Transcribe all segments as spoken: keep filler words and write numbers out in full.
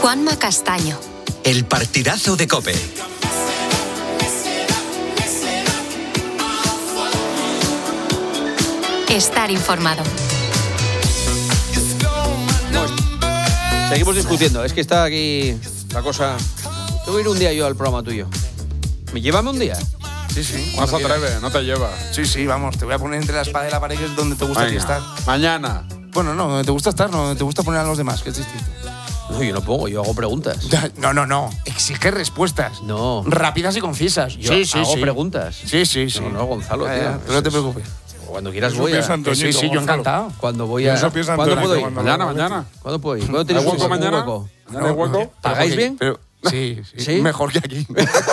Juanma Castaño. El partidazo de COPE. Estar informado. Seguimos discutiendo. Es que está aquí la cosa. Tengo que ir un día yo al programa tuyo. ¿Me llévame un día? Sí, sí. No se atreve, no te lleva. Sí, sí, vamos. Te voy a poner entre la espada y la pared, que es donde te gusta a ti estar. Mañana. Bueno, no, donde te gusta estar, no, donde te gusta poner a los demás, que es distinto. No, yo no pongo, yo hago preguntas. No, no, no. Exige respuestas. No. Rápidas y concisas. Yo sí, sí, hago sí. preguntas. Sí, sí, sí. No, no, Gonzalo, Ya, tío. ya, pero no te preocupes. Cuando quieras Eso voy a... piensa Antoñito, Sí, sí, yo Gonzalo. encantado. Cuando voy a... Eso piensa ¿Cuándo Antonio, puedo ir? cuando- Mañana, mañana. ¿Cuándo puedo ir? ¿Cuándo ¿Hay tienes hueco un mañana? hueco? ¿Mañana hay hueco? ¿Pagáis bien? Pero, sí, sí, ¿Sí? Mejor que aquí.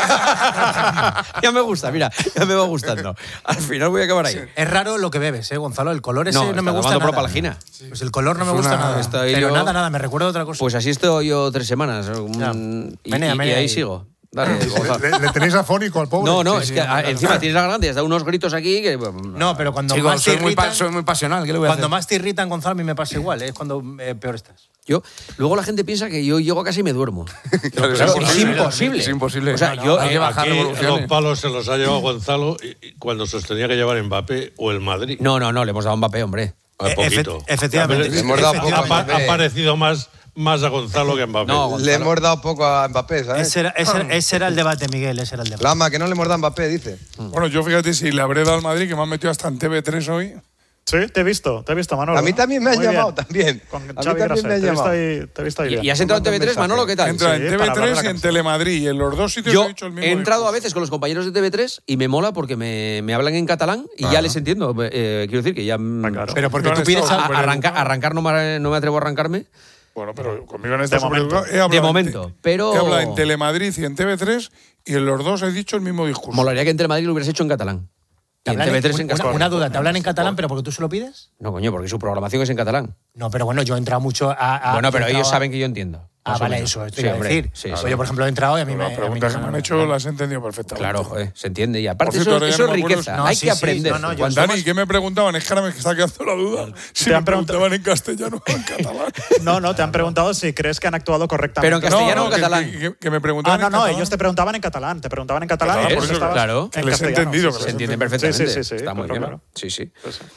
Ya me gusta, mira, ya me va gustando. Al final voy a acabar ahí. Es raro lo que bebes, ¿eh, Gonzalo? El color ese No, no, está me gusta tomando nada. propalgina. Pues el color no me Es gusta una- nada. estoy Pero yo- nada, nada, me recuerda a otra cosa. Pues así estoy yo tres semanas. mm, y, Menea, y- y menea ahí ahí. sigo. Dale, Gonzalo. Le, le tenéis afónico al pobre. No, no, Sí, es sí, que no, ah, no, encima no. tienes la grande, has dado unos gritos aquí que... No, pero cuando Chicos, más te soy muy, irritan, pa- soy muy pasional. ¿Qué le voy a cuando hacer? más te irritan, Gonzalo, a mí me pasa igual, ¿eh? es cuando eh, peor estás. Yo, luego la gente piensa que yo llego a casa y me duermo. Claro, Claro, es es imposible. imposible. Es imposible. O sea, No, yo... hay que eh, bajar Aquí revoluciones. los palos se los ha llevado Gonzalo y- y cuando sostenía que llevar Mbappé o el Madrid. No, no, no, le hemos dado a Mbappé, hombre. A Eh, poquito. efe- efectivamente. Le Le hemos dado poco a ha, pa- Mbappé. ha parecido más, más a Gonzalo que a Mbappé. No, Le hemos dado poco a Mbappé, ¿sabes? Ese era, ese, era- ese era el debate, Miguel, ese era el debate. Lama, que no le hemos dado a Mbappé, dice. Bueno, yo fíjate si le habré dado al Madrid, que me han metido hasta en T V tres hoy. Sí, te he visto, te he visto, Manolo. A mí también me han Muy bien. llamado, también. Con A mí Xavi también Graset, me han te he visto llamado. ahí, te he visto ahí ¿Y, bien. y has entrado en T V tres, mensaje. Manolo? ¿Qué tal? Entra Sí, en para T V hablar de tres la y en camiseta. Telemadrid. Y en los dos sitios Yo he dicho el mismo he entrado a discurso. veces con los compañeros de T V tres y me mola porque me, me hablan en catalán y ya les entiendo. Eh, quiero decir que ya... mm, Ah, claro. Pero porque No tú han pides estado a- súper arrancar, educados. arrancar no me, no me atrevo a arrancarme. Bueno, pero conmigo en esta De momento. sobreeducación he hablado De en momento, te- pero- He hablado en Telemadrid y en T V tres y en los dos he dicho el mismo discurso. Molaría que en Telemadrid lo hubieras hecho en catalán. Y ¿Te en hablan T V tres en una, castellano. una duda, ¿te hablan en catalán pero porque tú se lo pides? No, coño, porque su programación es en catalán. No, pero bueno, yo he entrado mucho a... a- bueno, he pero ellos entrado a- saben que yo entiendo. Ah, Más o vale, menos. eso, esto Sí, iba a hombre, decir. sí, Pues sí. yo, por ejemplo, he entrado y a mí me... Las a mí preguntas no que me me- han hecho las he entendido perfectamente. Claro, joder, se entiende. Y aparte Por eso, cierto, ahora ya eso no es me acuerdo riqueza. si- No, Hay sí, que sí, aprender. no, no, yo- Cuando- Dani, ¿qué me preguntaban? Es que ahora me está quedando la duda. Si Te me han preguntado- preguntaban en castellano o en catalán. No, no, te han preguntado si crees que han actuado correctamente. Pero en castellano o en que- catalán. Que, que- que me Ah, preguntaban no, en no, catalán. ellos te preguntaban en catalán, te preguntaban en catalán. Catalán, y por tú eso, estabas claro. Que en les he castellano, entendido, sí, que Se sí. entiende Sí, perfectamente. sí, sí, sí, Está muy claro, bien. claro. Sí, sí.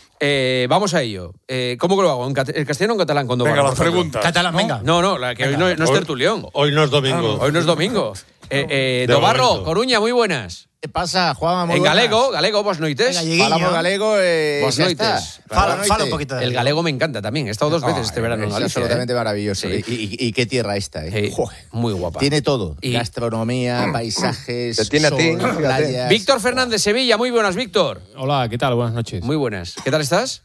Eh, vamos a ello. Eh, ¿Cómo que lo hago? ¿En cat- el castellano o en catalán? Cuando Venga, va, las por ejemplo? preguntas. Catalán, venga. No, no, la que hoy no, no es Hoy- tertulión. Hoy no es domingo. Hoy no es domingo. Eh, eh, De Dobarro, momento. Coruña, muy buenas. ¿Qué pasa, Juanma? En galego, galego, vos noites. Galleguiño. galego e Vos xa noites. está. Fala, Boa fala noite. un poquito de El galego me encanta también. He estado dos veces Oh, este verano en es Galicia. absolutamente ¿eh? maravilloso. Sí. Y, y- y qué tierra esta, ¿eh? Sí, Joder. muy guapa. Tiene todo. Y- Gastronomía, paisajes, Te tiene a ti, sol, fíjate. playas. Víctor Fernández, Sevilla, muy buenas, Víctor. Hola, ¿qué tal? Buenas noches. Muy buenas. ¿Qué tal estás?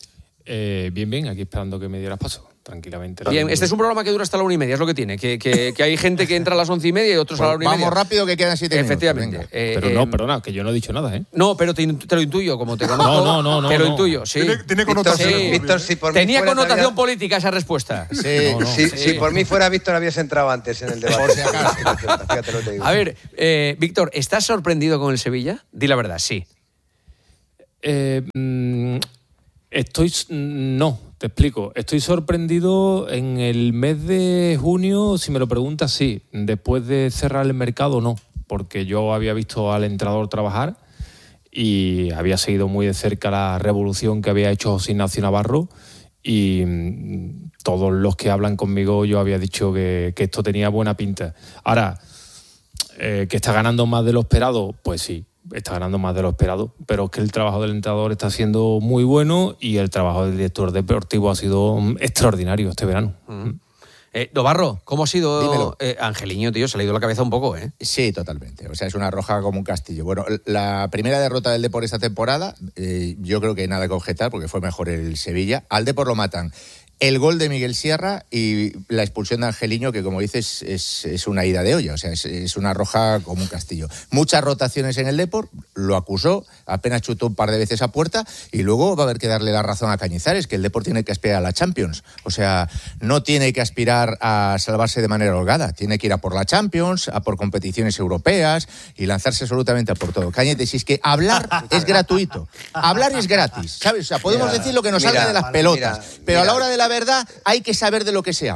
Eh, bien, bien, aquí esperando que me dieras paso, tranquilamente. Bien, este es un programa que dura hasta la una y media, es lo que tiene. Que, que, que hay gente que entra a las once y media y otros a la una y media. Vamos rápido que quedan siete minutos. Efectivamente. Venga. Eh, Pero eh, no, perdona, que yo no he dicho nada, ¿eh? No, pero te, te lo intuyo, como te conozco. No, no, no, no, Te lo no. intuyo, sí. Tiene, tiene Víctor, connotación. sí. Víctor, si por mí Tenía fuera, connotación te había- política esa respuesta. Sí, No, no. Si, Sí. si por mí fuera Víctor, habías entrado antes en el debate. Por si acaso. Fíjate lo que te digo. A ver, eh, Víctor, ¿estás sorprendido con el Sevilla? Di la verdad, sí. Eh, mm, estoy... No, te explico. Estoy sorprendido en el mes de junio, si me lo preguntas, sí. Después de cerrar el mercado, no. Porque yo había visto al entrenador trabajar y había seguido muy de cerca la revolución que había hecho José Ignacio Navarro y mm, todos los que hablan conmigo yo había dicho que, que esto tenía buena pinta. Ahora, eh, que está ganando más de lo esperado, pues sí, está ganando más de lo esperado, pero es que el trabajo del entrenador está siendo muy bueno y el trabajo del director deportivo ha sido mm, extraordinario este verano. Eh, Dobarro, ¿cómo ha sido Dímelo. eh, Angeliño, tío? Se le ha ido la cabeza un poco, ¿eh? Sí, totalmente. O sea, es una roja como un castillo. Bueno, la primera derrota del Depor esta temporada, eh, yo creo que nada que objetar porque fue mejor el Sevilla. Al Depor lo matan el gol de Miguel Sierra y la expulsión de Angeliño, que como dices es, es una ida de olla, o sea, es, es una roja como un castillo. Muchas rotaciones en el Depor, lo acusó, apenas chutó un par de veces a puerta y luego va a haber que darle la razón a Cañizares, que el Depor tiene que aspirar a la Champions. O sea, no tiene que aspirar a salvarse de manera holgada, tiene que ir a por la Champions, a por competiciones europeas y lanzarse absolutamente a por todo. Cañete, si es que hablar es gratuito, hablar es gratis, ¿sabes? O sea, podemos Mira, decir lo que nos mira, salga de las vale, pelotas, mira, pero a la mira. hora de la verdad hay que saber de lo que se habla.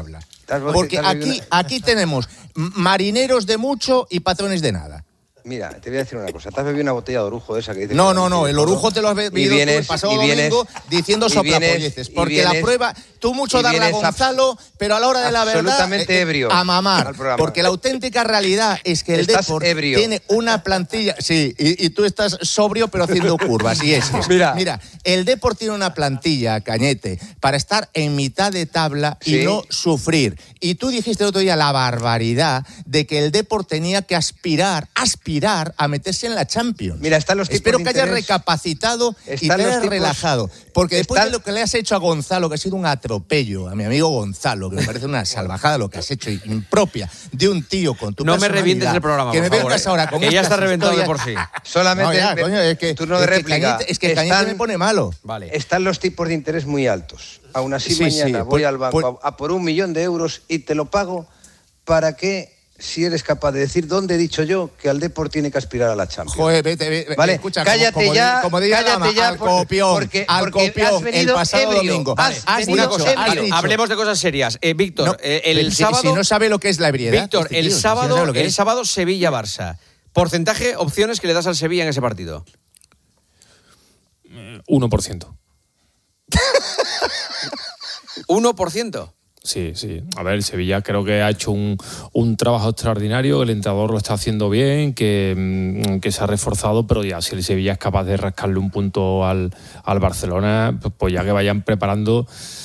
Porque aquí, aquí tenemos marineros de mucho y patrones de nada. Mira, te voy a decir una cosa. ¿Te has bebido una botella de orujo de esa que dices? No, no, no. El orujo te lo has bebido vienes, tú el pasado vienes, domingo diciendo soplapolleces. Porque vienes, la prueba, tú mucho darle a Gonzalo, pero a la hora de la verdad, absolutamente eh, ebrio a mamar. Porque la auténtica realidad es que el Depor tiene una plantilla. Sí, y, y tú estás sobrio pero haciendo curvas. Y es. Mira, Mira, el Depor tiene una plantilla, Cañete, para estar en mitad de tabla y ¿sí? no sufrir. Y tú dijiste el otro día la barbaridad de que el Depor tenía que aspirar, aspirar a meterse en la Champions. Mira, están los tipos Espero de que hayas interés. recapacitado y te Están los hayas tipos- relajado. Porque después están- de lo que le has hecho a Gonzalo, que ha sido un atropello, a mi amigo Gonzalo, que me parece una salvajada lo que has hecho, impropia de un tío con tu No me personalidad, revientes el programa, que por me favor, vengas eh. ahora con Que ya estas está reventado de historias. por sí. Solamente No, ya, me- coño, es que, turno de es que réplica. Cañete- es que Cañete Están- me pone malo. Vale. Están los tipos de interés muy altos. Aún así, Sí, mañana sí, voy pues- al banco pues- a, a por un millón de euros y te lo pago para que, si eres capaz de decir dónde he dicho yo que al Depor tiene que aspirar a la Champions. Joder, vete, vete. Vale, Escucha, cállate como, como ya, di- como diga cállate Lama, ya, al porque- copión, porque- al porque has copión, el venido pasado ebrio. domingo. Has Has venido Una cosa, dicho, has vale, dicho. hablemos de cosas serias. Eh, Víctor, No, eh, el si- sábado... Si no sabe lo que es la ebriedad. Víctor, este el tío, si no sábado, sabe lo que el es. sábado Sevilla-Barça. Porcentaje, opciones que le das al Sevilla en ese partido. uno por ciento. uno por ciento. Sí, sí. A ver, el Sevilla creo que ha hecho un, un trabajo extraordinario, el entrenador lo está haciendo bien, que, mm, que se ha reforzado, pero ya si el Sevilla es capaz de rascarle un punto al, al Barcelona, pues, pues ya que vayan preparando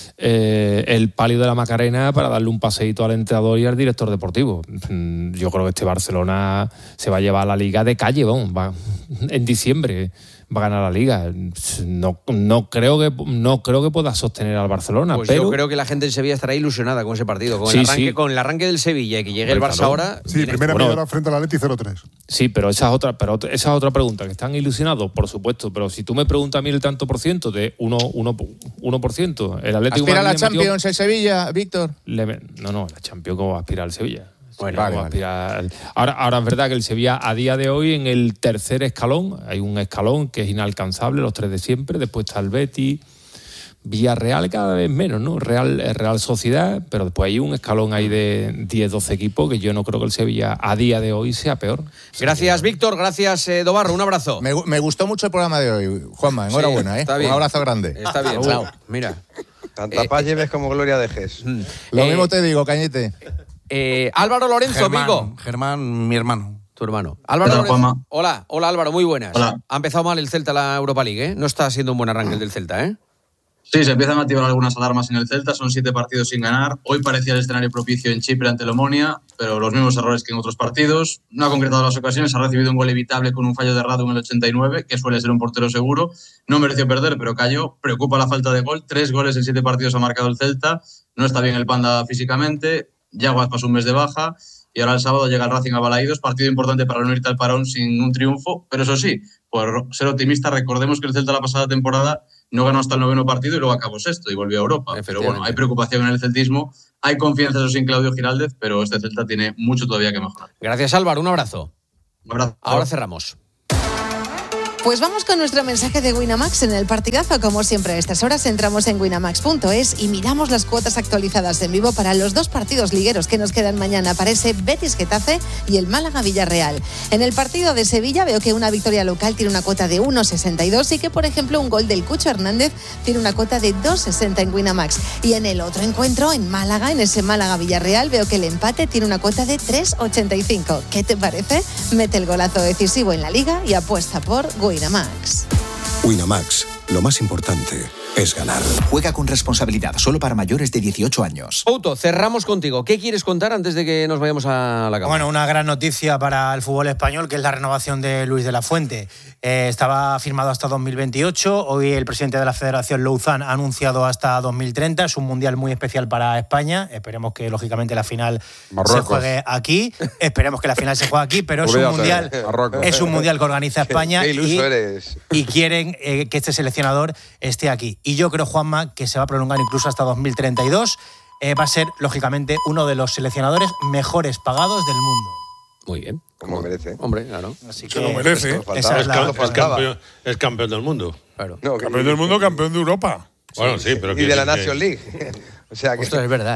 eh, el palio de la Macarena para darle un paseíto al entrenador y al director deportivo. Mm, Yo creo que este Barcelona se va a llevar a la Liga de calle, vamos, va, en diciembre va a ganar la Liga. No, no, creo que, no creo que pueda sostener al Barcelona, Pues pero... yo creo que la gente del Sevilla estará ilusionada con ese partido, con, Sí, el, arranque, sí. con el arranque del Sevilla y que llegue el Hombre, Barça claro. ahora. Sí, tiene- primera bueno. media hora frente a la Leti cero tres. Sí, pero esa es otra, pero esa es otra pregunta, que están ilusionados, por supuesto, pero si tú me preguntas a mí el tanto por ciento de uno, uno, uno por ciento, el Atlético ¿Aspira a de la Madrid le metió- Champions el Sevilla, Víctor? le- no, no, la Champions cómo va a aspirar al Sevilla. Bueno, ¿Cómo vale, va a vale. aspirar al- ahora, ahora es verdad que el Sevilla a día de hoy en el tercer escalón, hay un escalón que es inalcanzable, los tres de siempre, después está el Betis, Villarreal cada vez menos, ¿no? Real, Real Sociedad, pero después hay un escalón ahí de diez, doce equipos que yo no creo que el Sevilla a día de hoy sea peor. Gracias, Víctor. Gracias, eh, Dobarro. Un abrazo. Me, me gustó mucho el programa de hoy, Juanma. Enhorabuena, Sí, ¿eh? está bien. Un abrazo grande. Está bien. Chao. Mira. Tanta Eh, paz lleves como gloria dejes. Lo Eh, mismo te digo, Cañete. eh, Álvaro Lorenzo, Germán, Vigo. Germán, mi hermano. Tu hermano. Álvaro Hola, Lorenzo. Juanma. Hola, hola Álvaro, muy buenas. Hola. Ha empezado mal el Celta la Europa League, ¿eh? No está siendo un buen arranque el del Celta, ¿eh? Sí, se empiezan a activar algunas alarmas en el Celta, son siete partidos sin ganar. Hoy parecía el escenario propicio en Chipre ante el Omonia, pero los mismos errores que en otros partidos. No ha concretado las ocasiones, ha recibido un gol evitable con un fallo de Radu en el ochenta y nueve, que suele ser un portero seguro. No mereció perder, pero cayó. Preocupa la falta de gol. Tres goles en siete partidos ha marcado el Celta. No está bien el Panda físicamente. Yaguas pasó un mes de baja. Y ahora el sábado llega el Racing a Balaídos, partido importante para no irte al parón sin un triunfo. Pero eso sí, por ser optimista, recordemos que el Celta la pasada temporada no ganó hasta el noveno partido y luego acabó sexto y volvió a Europa. Pero bueno, hay preocupación en el celtismo, hay confianza eso sin Claudio Giraldez, pero este Celta tiene mucho todavía que mejorar. Gracias, Álvaro. Un abrazo. Un abrazo. Ahora cerramos. Pues vamos con nuestro mensaje de Winamax en el partidazo. Como siempre a estas horas entramos en winamax punto es y miramos las cuotas actualizadas en vivo para los dos partidos ligueros que nos quedan mañana. Para ese Betis-Getafe y el Málaga-Villarreal. En el partido de Sevilla veo que una victoria local tiene una cuota de uno sesenta y dos y que, por ejemplo, un gol del Cucho Hernández tiene una cuota de dos sesenta en Winamax. Y en el otro encuentro, en Málaga, en ese Málaga-Villarreal, veo que el empate tiene una cuota de tres ochenta y cinco. ¿Qué te parece? Mete el golazo decisivo en la Liga y apuesta por Winamax. Winamax, lo más importante es ganar. Juega con responsabilidad, solo para mayores de dieciocho años. Couto, cerramos contigo. ¿Qué quieres contar antes de que nos vayamos a la cama? Bueno, una gran noticia para el fútbol español, que es la renovación de Luis de la Fuente. Eh, estaba firmado hasta dos mil veintiocho. Hoy el presidente de la Federación, Louzán, ha anunciado hasta dos mil treinta. Es un mundial muy especial para España. Esperemos que, lógicamente, la final Marruecos. se juegue aquí. Esperemos que la final se juegue aquí, pero es un Olvídate, mundial, Marruecos. es un mundial que organiza España Qué iluso y, eres. y quieren eh, que este seleccionador esté aquí. Y yo creo, Juanma, que se va a prolongar incluso hasta dos mil treinta y dos. Eh, va a ser, lógicamente, uno de los seleccionadores mejores pagados del mundo. Muy bien. Como merece. Hombre, claro. Así Se lo merece. Esto esa es Es, la- cam- Lo es faltaba. campeón, es campeón del mundo. Claro. No, que- Campeón del mundo, campeón de Europa. Bueno, sí, pero y que- de la que- Nations League. O sea que... Esto es verdad, ¿eh?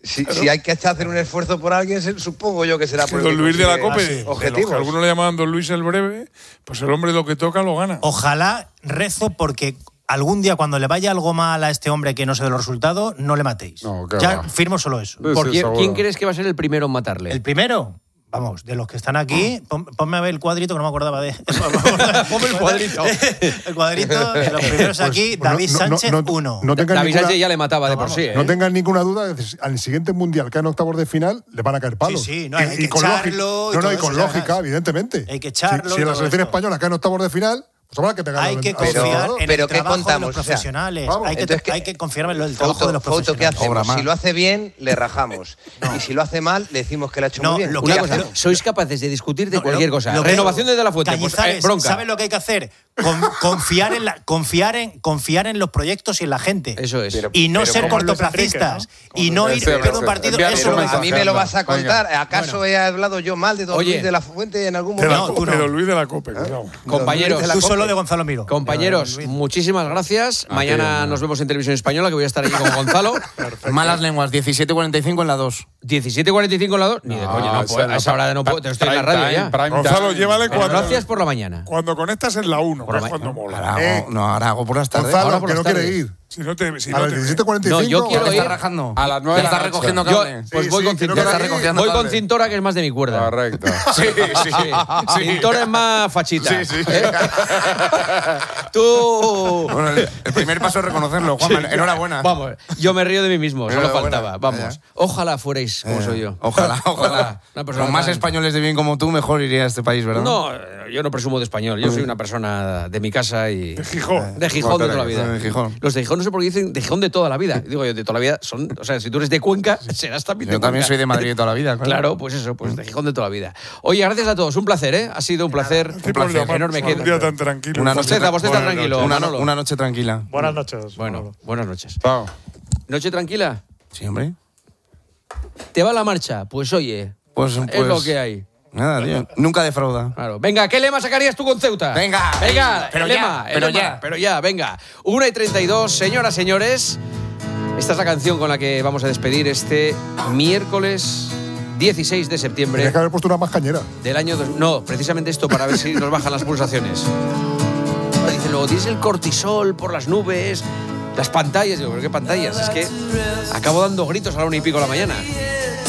Si, si hay que hacer un esfuerzo por alguien, supongo yo que será Es que por don el Luis de la consigue Cope, de objetivos. los que algunos le llamaban don Luis el Breve, pues el hombre lo que toca lo gana. Ojalá rezo porque algún día cuando le vaya algo mal a este hombre que no se dé los resultados, no le matéis. No, qué ya va. firmo solo eso. Sí, ¿Por sí, quién, seguro. quién crees que va a ser el primero en matarle? El primero, vamos, de los que están aquí, pon- ponme a ver el cuadrito que no me acordaba de. Ponme el cuadrito. El cuadrito, de los primeros aquí, Pues, pues David no- no- Sánchez, no- uno. no tengan David ninguna- Sánchez ya le mataba de por sí, ¿eh? No tengan ninguna duda, es- al siguiente mundial que en octavos de final le van a caer palos. Sí, sí, no, hay que con echarlo lógica, y no, todo no, y eso, con ya lógica, verás. evidentemente. Hay que echarlo Si, si y la todo selección esto. española cae en octavos de final, pues habrá que pegarle Hay al- que al confiar entrenador. en pero el ¿qué trabajo contamos? de los O sea, profesionales. vamos, hay, que, entonces, ¿qué- hay que confiar en el trabajo Foto, de los foto, ¿qué profesionales. hacemos? Si lo hace bien, le rajamos. Y si lo hace mal, le decimos que lo ha hecho No, muy bien. lo ¿Qué que Una hago- cosa, hacemos? sois capaces de discutir de No, cualquier lo- cosa. lo que- Renovación de, de la Fuente, pues, Cañizares, eh, bronca. ¿sabes lo que hay que hacer? Con- confiar, en la, confiar, en, confiar en los proyectos y en la gente. Eso es. Pero- y no pero ser como Luis cortoplacistas. Enrique, ¿no? Y no ir Sí, perder pero- un partido. enviar Eso un lo mensaje. A mí me lo vas a Venga. contar. ¿Acaso he hablado yo mal de don Oye. Luis de la Fuente en algún De, la momento? Cope, tú no. don Luis de la Cope, cuidado. Compañeros, de la Tú Cope. solo de Gonzalo Miro. compañeros, muchísimas gracias. Mañana nos vemos en Televisión Española, que voy a estar allí con Gonzalo. Malas lenguas, diecisiete cuarenta y cinco en la dos. diecisiete cuarenta y cinco en la dos. Ni de coña, no, esa puedo, no, a esa hora no puedo. Estoy en la radio ya. Gonzalo, llévale Pero cuando, gracias por la mañana. cuando conectas en la uno, que es la- cuando mola. Ahora Eh, hago, no, ahora hago por las tardes. Gonzalo, ahora por que las no quiere tardes. ir. Si no te, si A no las te- diecisiete cuarenta y cinco. No, yo quiero ¿Te ir estás rajando? A las nueve ¿Ya de la estás noche. recogiendo Yo, cable? pues Sí, voy sí, con que no cintora. quiere ir. recogiendo Voy con cable. cintora, que es más de mi cuerda. Correcto. Sí, sí. Cintora es más fachita. Sí, sí. ¿eh? Tú. Bueno, el, el primer paso es reconocerlo, Juanma. Enhorabuena. Vamos, yo me río de mí mismo, solo Enhorabuena. faltaba. Vamos. Vaya. Ojalá fuerais como Eh, soy yo. Ojalá, ojalá. Una persona Con más tan- españoles de bien como tú, mejor iría a este país, ¿verdad? No, yo no presumo de español. Yo soy una persona de mi casa y. De Gijón. De Gijón de toda la vida. De Gijón. Los de Gijón no sé por qué dicen de Gijón de toda la vida. Digo yo, de toda la vida son. O sea, si tú eres de Cuenca, serás también de Yo también Cuenca. soy de Madrid de toda la vida. Claro, pues eso, pues de Gijón de toda la vida. Oye, gracias a todos. Un placer, ¿eh? Ha sido un placer. Un placer enorme. Un día tan tranquilo. Una Usted, noche, a usted está buenas tranquilo, noches. Una, Manolo. una noche tranquila. Buenas noches. Bueno, Manolo. buenas noches. Chao. ¿Noche tranquila? Sí, hombre. ¿Te va la marcha? Pues oye, Pues, es pues, lo que hay. Nada, tío. Nunca defrauda. Claro. Venga, ¿qué lema sacarías tú con Ceuta? Venga, venga, pero el ya, lema, el pero lema, ya. pero ya, venga. una y treinta y dos, señoras, señores. Esta es la canción con la que vamos a despedir este miércoles dieciséis de septiembre Tienes que haber puesto una más cañera. del año dos. No, precisamente esto para ver si nos bajan las pulsaciones. Dice luego, tienes el cortisol por las nubes, las pantallas. Digo, ¿pero qué pantallas? Es que acabo dando gritos a la una y pico de la mañana.